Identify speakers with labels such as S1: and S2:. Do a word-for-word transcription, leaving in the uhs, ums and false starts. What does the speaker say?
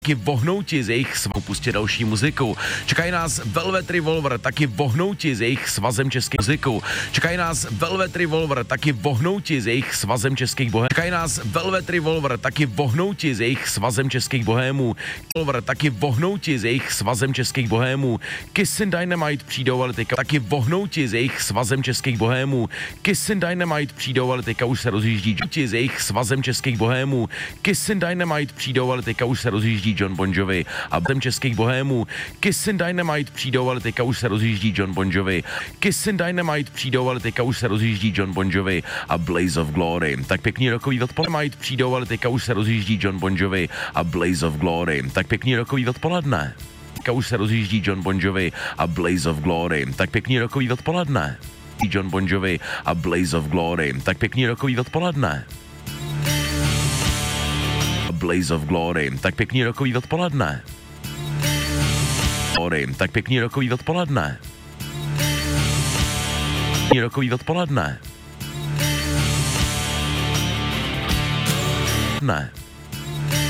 S1: taky vohnouti z jejich svazu pustit další muziku. Čekají nás Velvet Revolver, taky vohnouti z jejich svazem českých muziku. Čekají nás Velvet Revolver, taky vohnouti z jejich svazem českých bohémů. Čekají nás Velvet Revolver, taky vohnouti z jejich svazem českých bohémů. Revolver, taky vohnouti z jejich svazem českých bohémů. Kiss and Dynamite přijdou, ale teďka taky vohnouti z jejich svazem českých bohémů. Kiss and Dynamite přijdou, ale teďka už se rozjíždí ti z jejich svazem českých bohémů. Kiss and Dynamite přijdou, ale teďka už se rozjíždí John Bon Jovi a bem českých bohémů. Kiss and Dynamite přijdou, ale teďka už se rozjíždí John Bon Jovi. Kiss and Dynamite přijdou, ale teďka už se rozjíždí John Bon Jovi a Blaze of Glory. Tak pěkný rokový odpoledne přijdou, ale teďka už se rozjíždí John Bon Jovi a Blaze of Glory. Tak pěkný rokový odpoledne. Teďka už se rozjíždí John Bon Jovi a Blaze of Glory. Tak pěkný rokový odpoledne. John Bon Jovi a Blaze of Glory. Tak pěkný rokový odpoledne. Blaze of Glory. Tak pěkný rokový odpoledne. Glory. Tak pěkný rokový odpoledne. Pěkný rokový odpoledne. Ne.